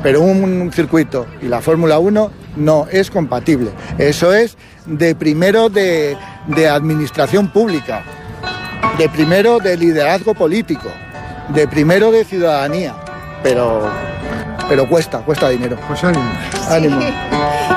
pero un circuito y la Fórmula 1 no es compatible. Eso es de primero de administración pública, de primero de liderazgo político, de primero de ciudadanía, pero cuesta dinero. Pues ánimo. Ánimo.